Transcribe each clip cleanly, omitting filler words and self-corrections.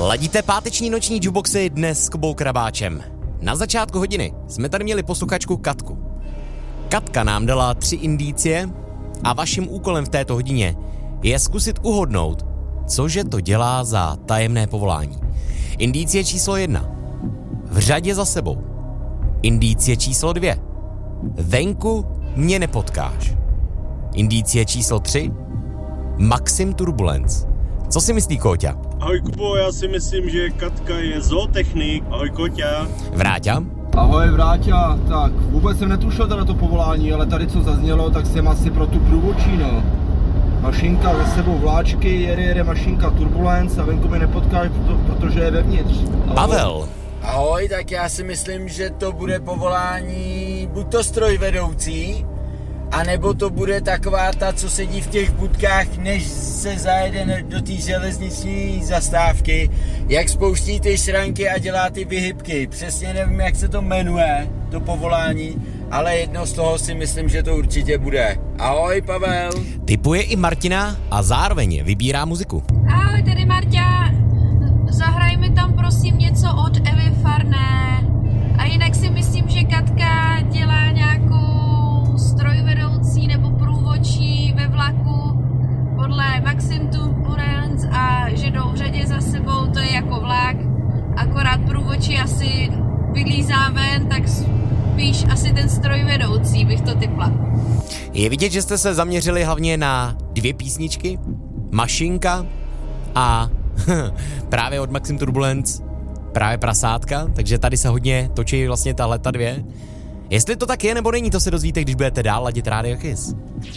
Ladíte páteční noční jukeboxy dnes s Kubou Krabáčem. Na začátku hodiny jsme tady měli posluchačku Katku. Katka nám dala 3 indicie a vaším úkolem v této hodině je zkusit uhodnout, cože to dělá za tajemné povolání. Indicie číslo 1. V řadě za sebou. Indicie číslo 2. Venku mě nepotkáš. Indicie číslo 3. Maxim Turbulence. Co si myslí Kóťa? Ahoj Kubo, já si myslím, že Katka je zootechnik. Ahoj Kóťa. Vráťa? Ahoj Vráťa, tak vůbec jsem netušil teda to povolání, ale tady co zaznělo, tak jsem asi pro tu průvodčí, no. Mašinka ze sebou vláčky, jede mašinka Turbulence a venku mi nepotkáš, protože je vevnitř. Ahoj. Pavel. Ahoj, tak já si myslím, že to bude povolání buď to strojvedoucí, anebo to bude taková ta, co sedí v těch budkách, než se zajede do té železniční zastávky, jak spouští ty šranky a dělá ty vyhybky. Přesně nevím, jak se to jmenuje, to povolání, ale jedno z toho si myslím, že to určitě bude. Ahoj, Pavel. Tipuje i Martina a zároveň vybírá muziku. Ahoj, tady Marťa. Zahraj mi tam prosím něco od Evy Farné. A jinak si myslím, že Katka dělá nějakou strojvedoucí nebo průvodčí ve vlaku podle Maxim Turbulence a že jdou v řadě za sebou, to je jako vlak. Akorát průvodčí asi vylízá ven, tak spíš asi ten strojvedoucí bych to tipla. Je vidět, že jste se zaměřili hlavně na 2 písničky. Mašinka a právě od Maxim Turbulence právě Prasátka, takže tady se hodně točí vlastně tahleta 2. Jestli to tak je nebo není, to se dozvíte, když budete dál ladit Radio Kiss.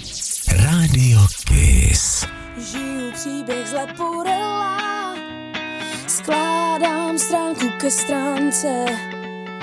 Radio Kiss. Žiju příběh z Leporella, skládám stránku ke stránce.